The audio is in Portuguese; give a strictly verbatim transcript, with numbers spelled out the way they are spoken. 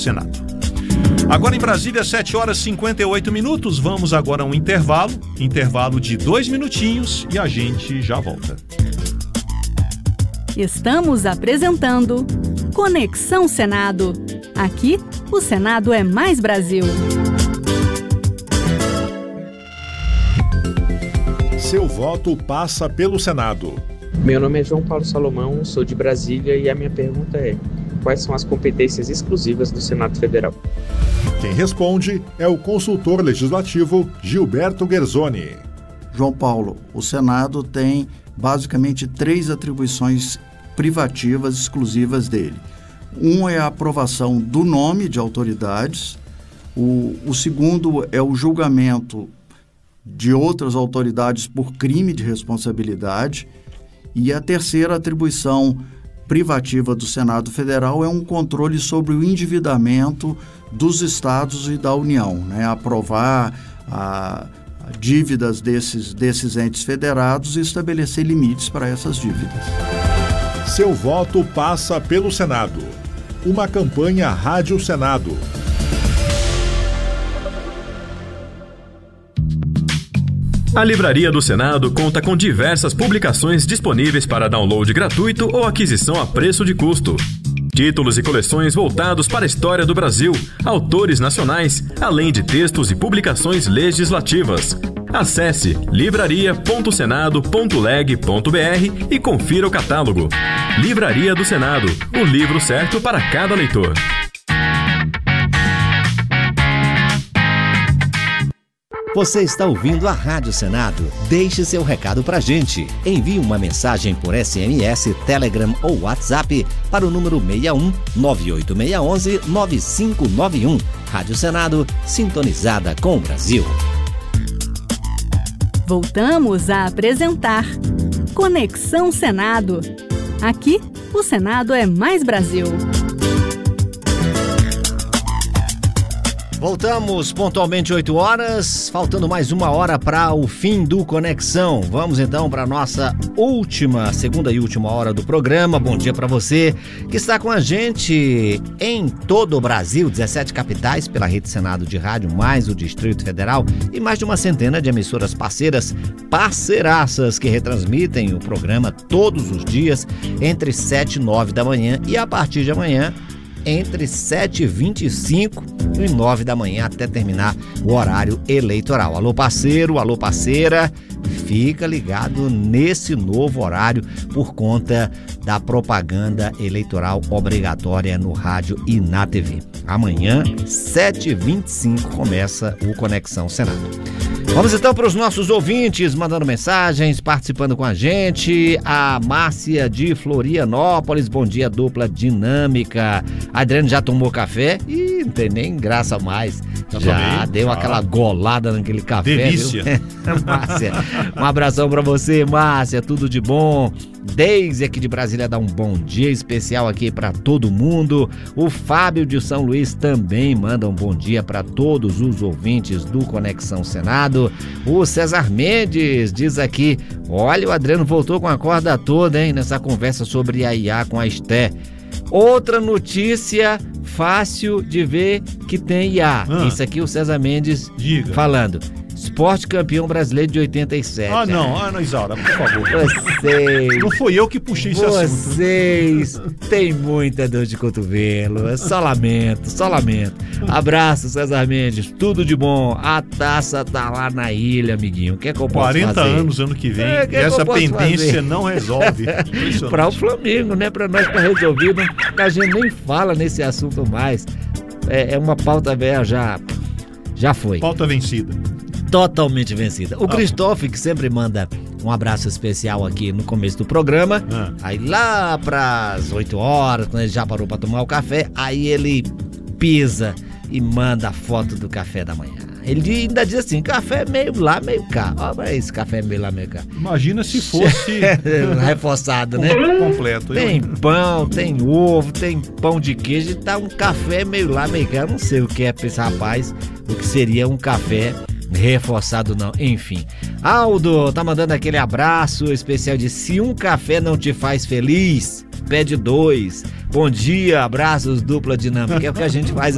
Senado. Agora em Brasília, sete horas e cinquenta e oito minutos. Vamos agora a um intervalo, intervalo de dois minutinhos e a gente já volta. Estamos apresentando Conexão Senado. Aqui, o Senado é mais Brasil. Seu voto passa pelo Senado. Meu nome é João Paulo Salomão, sou de Brasília e a minha pergunta é: quais são as competências exclusivas do Senado Federal? Quem responde é o consultor legislativo Gilberto Guerzoni. João Paulo, o Senado tem basicamente três atribuições privativas exclusivas dele. Um é a aprovação do nome de autoridades, o, o segundo é o julgamento de outras autoridades por crime de responsabilidade, e a terceira atribuição privativa do Senado Federal é um controle sobre o endividamento dos estados e da União, né? Aprovar a, a dívidas desses, desses entes federados e estabelecer limites para essas dívidas. Seu voto passa pelo Senado. Uma campanha Rádio Senado. A Livraria do Senado conta com diversas publicações disponíveis para download gratuito ou aquisição a preço de custo. Títulos e coleções voltados para a história do Brasil, autores nacionais, além de textos e publicações legislativas. Acesse livraria ponto senado ponto leg ponto br e confira o catálogo. Livraria do Senado, o livro certo para cada leitor. Você está ouvindo a Rádio Senado? Deixe seu recado pra gente. Envie uma mensagem por S M S, Telegram ou WhatsApp para o número seis um nove oito seis um um nove cinco nove um. Rádio Senado, sintonizada com o Brasil. Voltamos a apresentar Conexão Senado. Aqui, o Senado é mais Brasil. Voltamos pontualmente oito horas, faltando mais uma hora para o fim do Conexão. Vamos então para a nossa última, segunda e última hora do programa. Bom dia para você que está com a gente em todo o Brasil, dezessete capitais pela Rede Senado de Rádio, mais o Distrito Federal e mais de uma centena de emissoras parceiras, parceiraças que retransmitem o programa todos os dias entre sete e nove da manhã e a partir de amanhã entre sete e vinte e cinco e nove da manhã até terminar o horário eleitoral. Alô parceiro, alô parceira, fica ligado nesse novo horário por conta da propaganda eleitoral obrigatória no rádio e na T V. Amanhã, sete e vinte e cinco, começa o Conexão Senado. Vamos então para os nossos ouvintes mandando mensagens, participando com a gente. A Márcia de Florianópolis, bom dia, dupla dinâmica. A Adriane já tomou café? Ih, não tem nem graça mais. Já, já deu ah. aquela golada naquele café. Delícia. Márcia, um abração para você, Márcia, tudo de bom. Desde aqui de Brasília dá um bom dia especial aqui para todo mundo. O Fábio de São Luís também manda um bom dia para todos os ouvintes do Conexão Senado. O César Mendes diz aqui: olha, o Adriano voltou com a corda toda, hein, nessa conversa sobre a I A com a Esté. Outra notícia fácil de ver que tem I A. Ah, Isso aqui o César Mendes diga. Falando. Esporte campeão brasileiro de oitenta e sete. Ah, não, ah, não, Isaura, por favor. Vocês... Não foi eu que puxei esse assunto. Vocês têm muita dor de cotovelo. Só lamento, só lamento. Abraço, César Mendes. Tudo de bom. A taça tá lá na ilha, amiguinho. O que é que eu posso quarenta fazer? anos ano que vem. É, que e essa que pendência fazer? Não resolve. Para o Flamengo, né? Para nós tá resolvido. A gente nem fala nesse assunto mais. É, é uma pauta velha, já, já foi. Pauta vencida. Totalmente vencida. O ah. Cristóvão, que sempre manda um abraço especial aqui no começo do programa, ah. aí lá pras oito horas, quando ele já parou pra tomar o café, aí ele pisa e manda a foto do café da manhã. Ele ainda diz assim: café meio lá, meio cá. Olha esse café meio lá, meio cá. Imagina se fosse reforçado, né? Completo. Tem pão, tem ovo, tem pão de queijo e tá um café meio lá, meio cá. Eu não sei o que é pra esse rapaz, o que seria um café reforçado não, enfim. Aldo tá mandando aquele abraço especial de: se um café não te faz feliz, pede dois. Bom dia, abraços, dupla dinâmica. É o que a gente faz